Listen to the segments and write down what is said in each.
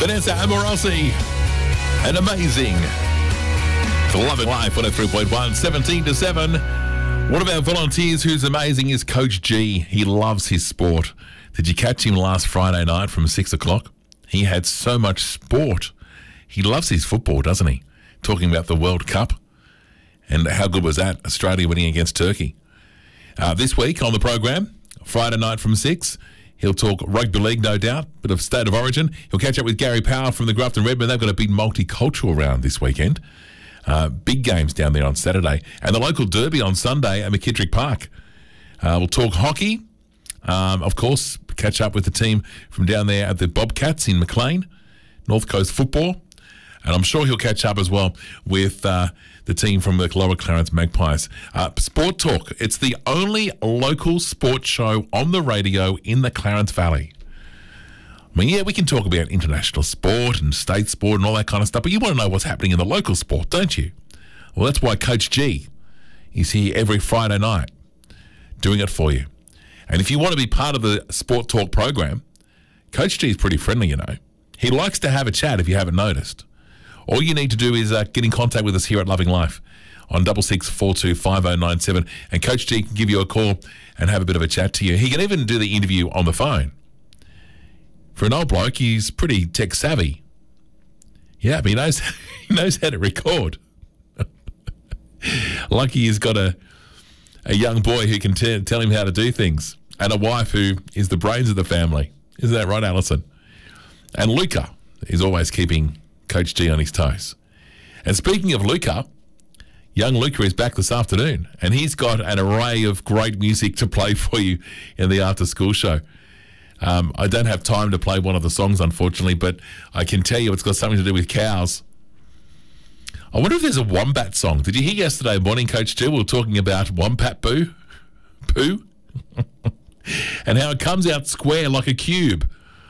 Vanessa Amorosi. And Amazing. For Loving Life, 103.1, 17 to 7. One of our volunteers who's amazing is Coach G. He loves his sport. Did you catch him last Friday night from 6 o'clock? He had so much sport. He loves his football, doesn't he? Talking about the World Cup. And how good was that? Australia winning against Turkey. This week on the program, Friday night from 6, he'll talk rugby league, no doubt, bit of State of Origin. He'll catch up with Gary Powell from the Grafton Redmen. They've got a big multicultural round this weekend. Big games down there on Saturday. And the local derby on Sunday at McKittrick Park. We'll talk hockey. Of course, catch up with the team from down there at the Bobcats in Maclean, North Coast Football. And I'm sure he'll catch up as well with the team from the Lower Clarence Magpies. Sport Talk. It's the only local sports show on the radio in the Clarence Valley. I mean, yeah, we can talk about international sport and state sport and all that kind of stuff, but you want to know what's happening in the local sport, don't you? Well, that's why Coach G is here every Friday night doing it for you. And if you want to be part of the Sport Talk program, Coach G is pretty friendly, you know. He likes to have a chat if you haven't noticed. All you need to do is get in contact with us here at Loving Life on 66425097, and Coach G can give you a call and have a bit of a chat to you. He can even do the interview on the phone. For an old bloke, he's pretty tech savvy. Yeah, but he knows how to record. Lucky he's got a young boy who can tell him how to do things, and a wife who is the brains of the family. Isn't that right, Alison? And Luca is always keeping Coach G on his toes. And speaking of Luca, young Luca is back this afternoon, and he's got an array of great music to play for you in the after-school show. I don't have time to play one of the songs, unfortunately, but I can tell you it's got something to do with cows. I wonder if there's a Wombat song. Did you hear yesterday morning, Coach G, we were talking about Wombat Poo? And how it comes out square like a cube.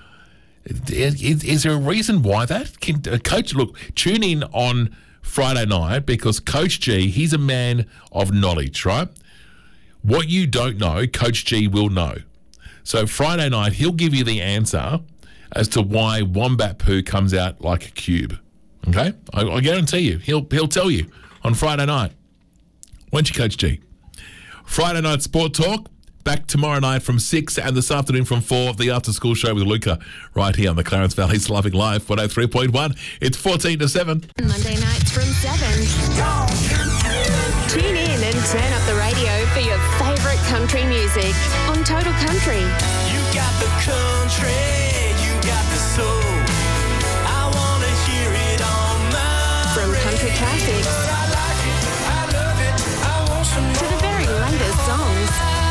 Is there a reason why that? Coach, look, tune in on Friday night because Coach G, he's a man of knowledge, right? What you don't know, Coach G will know. So Friday night, he'll give you the answer as to why Wombat Poo comes out like a cube. Okay? I guarantee you. He'll tell you on Friday night. Won't you, Coach G? Friday night Sport Talk. Back tomorrow night from 6 and this afternoon from 4, the after-school show with Luca right here on the Clarence Valley's Loving Life 103.1. It's 14 to 7. Monday nights from 7. Tune in and turn up the radio for your favourite country music on Total Country. You got the country, you got the soul. I want to hear it on my From country classics But I like it, I love it, I want some to the very latest songs.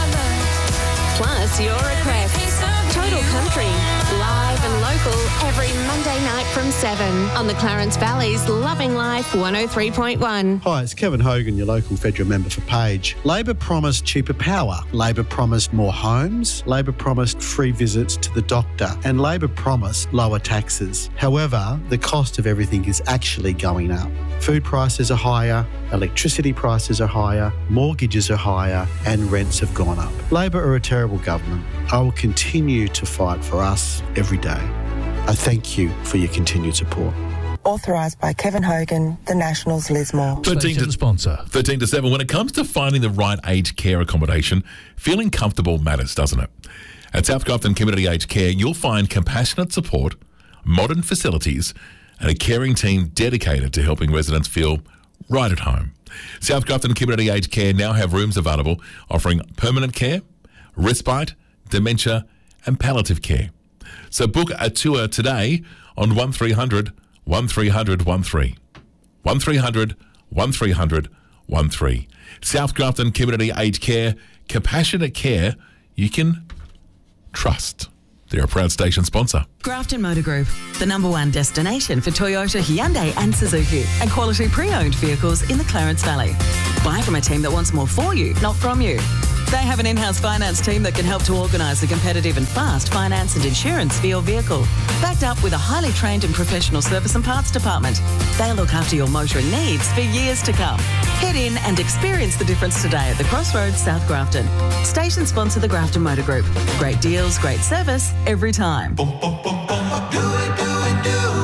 Plus your requests. Total Country, live and local every Monday night from 7 on the Clarence Valley's Loving Life 103.1. Hi, it's Kevin Hogan, your local federal member for Page. Labor promised cheaper power. Labor promised more homes. Labor promised free visits to the doctor. And Labor promised lower taxes. However, the cost of everything is actually going up. Food prices are higher, electricity prices are higher, mortgages are higher, and rents have gone up. Labor are a terrible government. I will continue to fight for us every day. I thank you for your continued support. Authorised by Kevin Hogan, the Nationals Lismore. 13 to sponsor. 13 to 7. When it comes to finding the right aged care accommodation, feeling comfortable matters, doesn't it? At South Grafton Community Aged Care, you'll find compassionate support, modern facilities, and a caring team dedicated to helping residents feel right at home. South Grafton Community Aged Care now have rooms available offering permanent care, respite, dementia and palliative care. So book a tour today on 1300 1300 13. 1300 1300 13. South Grafton Community Aged Care, compassionate care you can trust. They're a proud station sponsor. Grafton Motor Group, the #1 destination for Toyota, Hyundai and Suzuki, and quality pre-owned vehicles in the Clarence Valley. Buy from a team that wants more for you, not from you. They have an in-house finance team that can help to organise a competitive and fast finance and insurance for your vehicle. Backed up with a highly trained and professional service and parts department. They'll look after your motoring needs for years to come. Head in and experience the difference today at the Crossroads, South Grafton. Station sponsor the Grafton Motor Group. Great deals, great service, every time. Do it, do it, do it.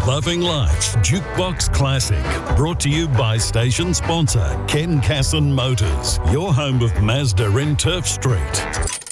Loving Life's Jukebox Classic, brought to you by station sponsor Ken Casson Motors, your home of Mazda in Turf Street.